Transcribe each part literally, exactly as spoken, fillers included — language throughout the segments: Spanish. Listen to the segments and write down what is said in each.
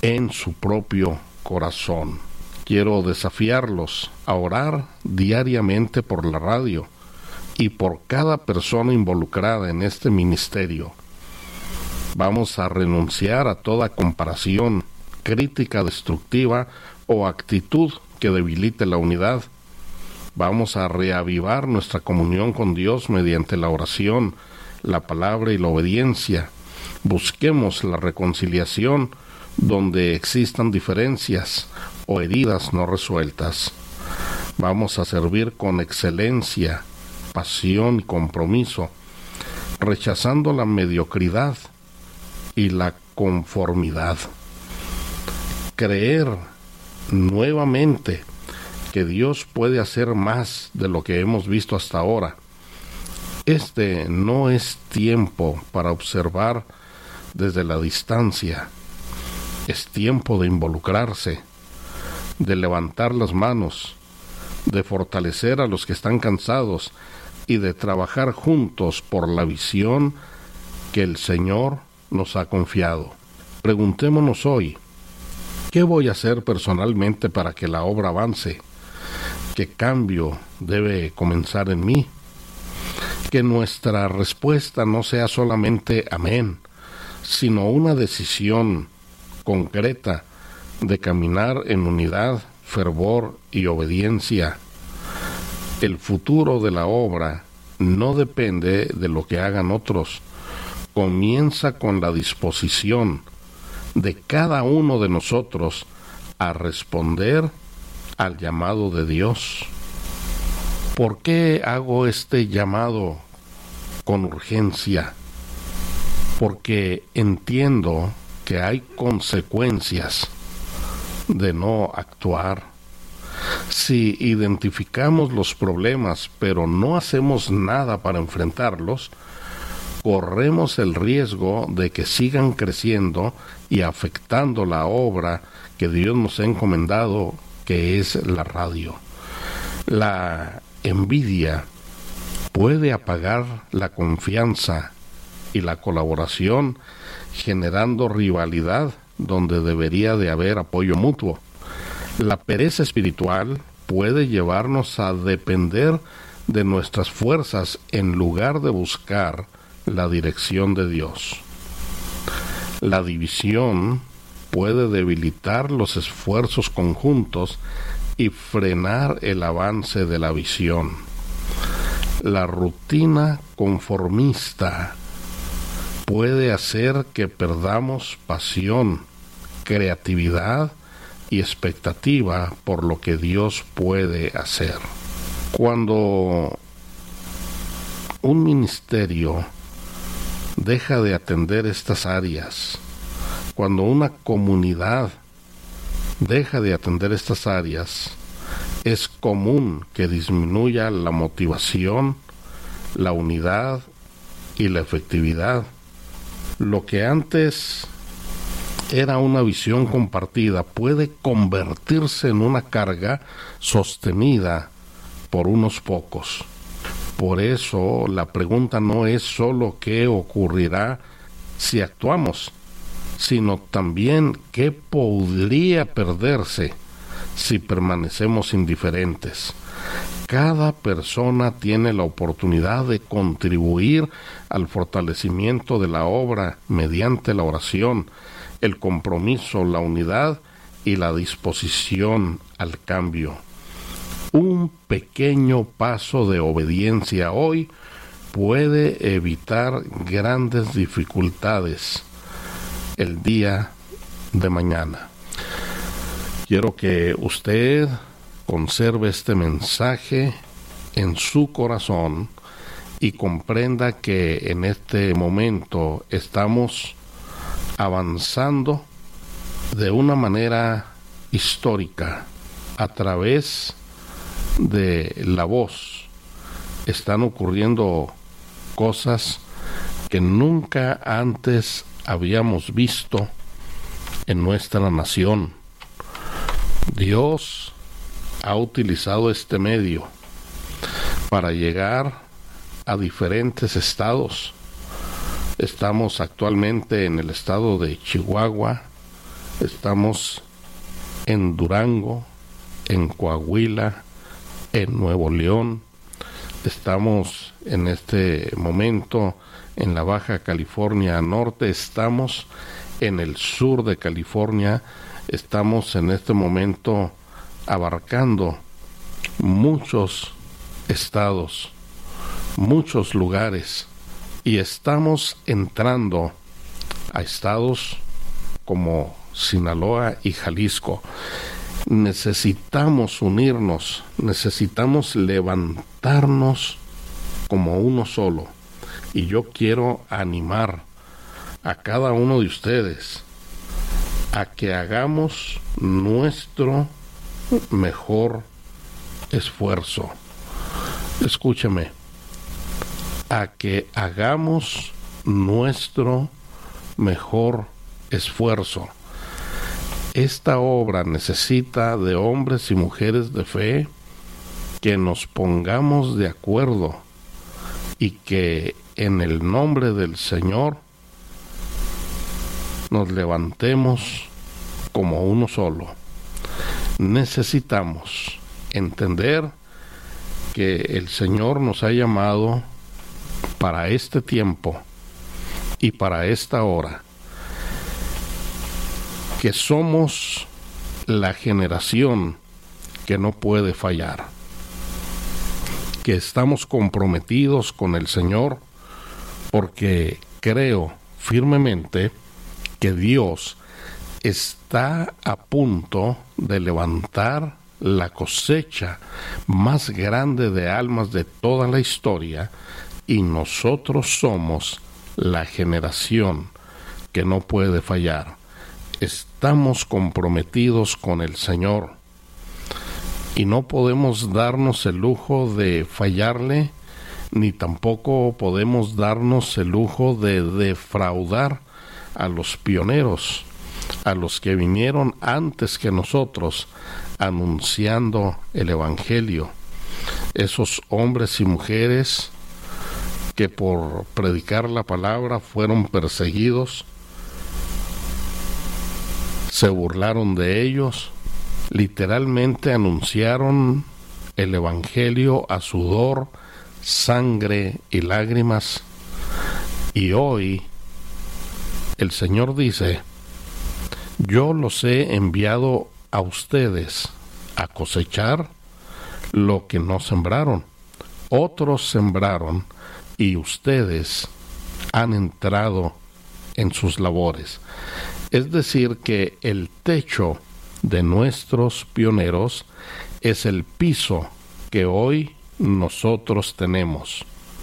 en su propio corazón. Quiero desafiarlos a orar diariamente por la radio y por cada persona involucrada en este ministerio. Vamos a renunciar a toda comparación, crítica destructiva o actitud que debilite la unidad. Vamos a reavivar nuestra comunión con Dios mediante la oración, la palabra y la obediencia. Busquemos la reconciliación donde existan diferencias o heridas no resueltas. Vamos a servir con excelencia, pasión y compromiso, rechazando la mediocridad y la conformidad. Creer nuevamente que Dios puede hacer más de lo que hemos visto hasta ahora. Este no es tiempo para observar desde la distancia. Es tiempo de involucrarse, de levantar las manos, de fortalecer a los que están cansados y de trabajar juntos por la visión que el Señor nos ha confiado. Preguntémonos hoy, ¿qué voy a hacer personalmente para que la obra avance? ¿Qué cambio debe comenzar en mí? Que nuestra respuesta no sea solamente amén, sino una decisión concreta de caminar en unidad, fervor y obediencia. El futuro de la obra no depende de lo que hagan otros. Comienza con la disposición de cada uno de nosotros a responder al llamado de Dios. ¿Por qué hago este llamado con urgencia? Porque entiendo que hay consecuencias de no actuar. Si identificamos los problemas pero no hacemos nada para enfrentarlos, corremos el riesgo de que sigan creciendo y afectando la obra que Dios nos ha encomendado, que es la radio. La envidia puede apagar la confianza y la colaboración, generando rivalidad donde debería de haber apoyo mutuo. La pereza espiritual puede llevarnos a depender de nuestras fuerzas en lugar de buscar la dirección de Dios. La división puede debilitar los esfuerzos conjuntos y frenar el avance de la visión. La rutina conformista puede hacer que perdamos pasión, creatividad y expectativa por lo que Dios puede hacer. Cuando un ministerio deja de atender estas áreas, cuando una comunidad deja de atender estas áreas, es común que disminuya la motivación, la unidad y la efectividad. Lo que antes era una visión compartida puede convertirse en una carga sostenida por unos pocos. Por eso la pregunta no es solo qué ocurrirá si actuamos, sino también qué podría perderse si permanecemos indiferentes. Cada persona tiene la oportunidad de contribuir al fortalecimiento de la obra mediante la oración, el compromiso, la unidad y la disposición al cambio. Un pequeño paso de obediencia hoy puede evitar grandes dificultades el día de mañana. Quiero que usted conserve este mensaje en su corazón y comprenda que en este momento estamos avanzando de una manera histórica a través de la voz. Están ocurriendo cosas que nunca antes habíamos visto en nuestra nación. Dios ha utilizado este medio para llegar a diferentes estados. Estamos actualmente en el estado de Chihuahua, Estamos en Durango, en Coahuila, en Nuevo León. Estamos en este momento en la Baja California Norte. Estamos en el sur de California. Estamos en este momento abarcando muchos estados, muchos lugares, y estamos entrando a estados como Sinaloa y Jalisco. Necesitamos unirnos, necesitamos levantarnos como uno solo. Y yo quiero animar a cada uno de ustedes a que hagamos nuestro mejor esfuerzo. Escúcheme, a que hagamos nuestro mejor esfuerzo. Esta obra necesita de hombres y mujeres de fe que nos pongamos de acuerdo y que en el nombre del Señor nos levantemos como uno solo. Necesitamos entender que el Señor nos ha llamado para este tiempo y para esta hora, que somos la generación que no puede fallar, que estamos comprometidos con el Señor, porque creo firmemente que Dios está a punto de levantar la cosecha más grande de almas de toda la historia, y nosotros somos la generación que no puede fallar. Estamos comprometidos con el Señor y no podemos darnos el lujo de fallarle, ni tampoco podemos darnos el lujo de defraudar a los pioneros, a los que vinieron antes que nosotros anunciando el Evangelio. Esos hombres y mujeres que por predicar la palabra fueron perseguidos, se burlaron de ellos, literalmente anunciaron el Evangelio a sudor, sangre y lágrimas. Y hoy el Señor dice: yo los he enviado a ustedes a cosechar lo que no sembraron. Otros sembraron y ustedes han entrado en sus labores. Es decir, que el techo de nuestros pioneros es el piso que hoy nosotros tenemos.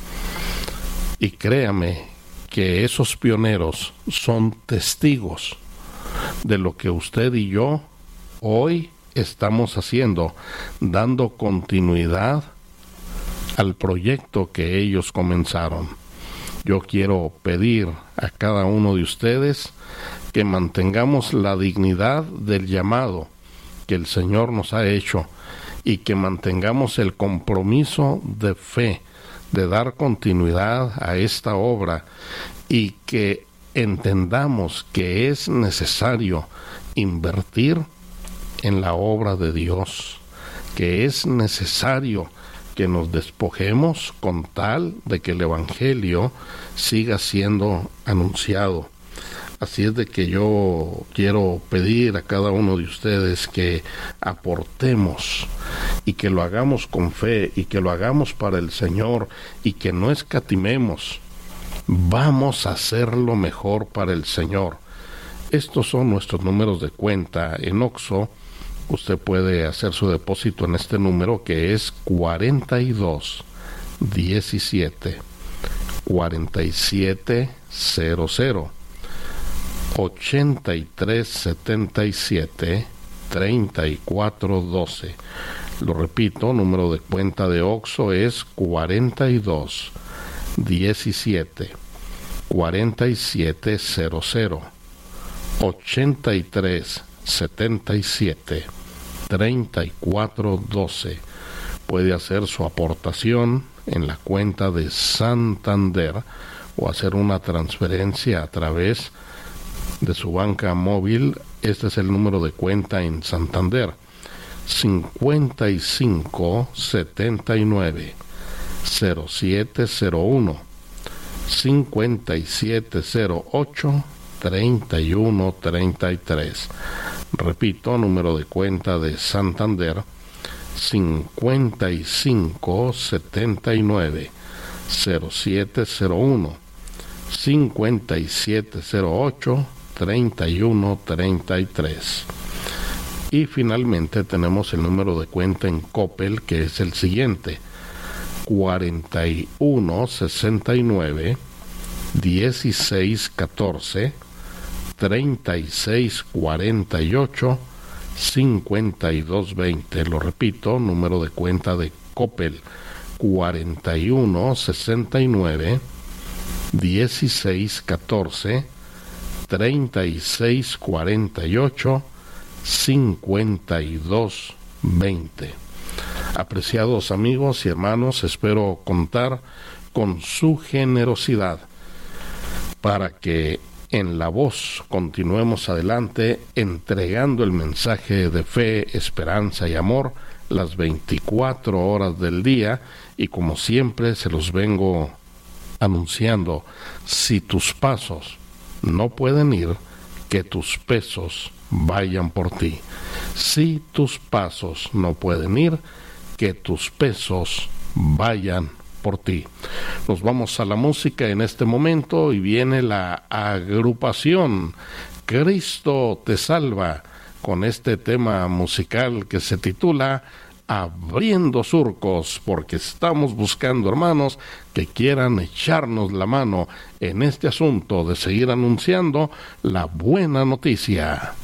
Y créame que esos pioneros son testigos de lo que usted y yo hoy estamos haciendo, dando continuidad al proyecto que ellos comenzaron. Yo quiero pedir a cada uno de ustedes que mantengamos la dignidad del llamado que el Señor nos ha hecho y que mantengamos el compromiso de fe de dar continuidad a esta obra, y que entendamos que es necesario invertir en la obra de Dios, que es necesario que nos despojemos con tal de que el Evangelio siga siendo anunciado. Así es de que yo quiero pedir a cada uno de ustedes que aportemos y que lo hagamos con fe y que lo hagamos para el Señor y que no escatimemos. Vamos a hacerlo mejor para el Señor. Estos son nuestros números de cuenta en Oxxo. Usted puede hacer su depósito en este número, que es cuarenta y dos diecisiete cuarenta y siete cero cero, ochenta y tres setenta y siete treinta y cuatro doce. Lo repito, número de cuenta de Oxxo es cuarenta y dos diecisiete cuarenta y siete cero cero, ochenta y tres setenta y siete treinta y cuatro doce. Puede hacer su aportación en la cuenta de Santander o hacer una transferencia a través de su banca móvil Este es el número de cuenta en Santander: cincuenta y cinco setenta y nueve cero siete cero uno, cincuenta y siete cero ocho treinta y uno treinta y tres. Repito, número de cuenta de Santander: cincuenta y cinco setenta y nueve cero siete cero uno, cincuenta y siete cero ocho treinta y uno treinta y tres. Y finalmente tenemos el número de cuenta en Coppel, que es el siguiente: cuarenta y uno sesenta y nueve dieciséis catorce treinta y seis cuarenta y ocho cincuenta y dos veinte. Lo repito, número de cuenta de Coppel: cuarenta y uno sesenta y nueve dieciséis catorce treinta y seis cuarenta y ocho cincuenta y dos veinte. Apreciados amigos y hermanos, espero contar con su generosidad para que en La Voz continuemos adelante entregando el mensaje de fe, esperanza y amor las veinticuatro horas del día, y como siempre se los vengo anunciando: si tus pasos no pueden ir, que tus pesos vayan por ti. Si tus pasos no pueden ir, que tus pesos vayan por ti. Nos vamos a la música en este momento y viene la agrupación Cristo te salva con este tema musical que se titula Abriendo Surcos, porque estamos buscando hermanos que quieran echarnos la mano en este asunto de seguir anunciando la buena noticia.